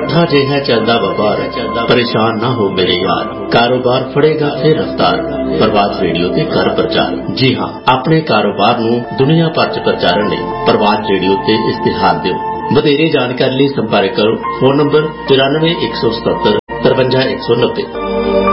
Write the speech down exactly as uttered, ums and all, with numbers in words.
ठट्ठा जिहा चलदा वपार, परेशान ना हो मेरे यार, कारोबार फड़ेगा फिर रफ्तार। प्रभात रेडियो ते कर प्रचार। जी हाँ, अपने कारोबार नूं दुनिया भर च प्रचारण लई प्रभात रेडियो ते इश्तिहार दिओ। ਵਧੇਰੇ ਜਾਣਕਾਰੀ ਲਈ ਸੰਪਰਕ ਕਰੋ। फोन नंबर तिरानवे एक सौ सतहत्तर तिरवंजा एक सौ नब्बे।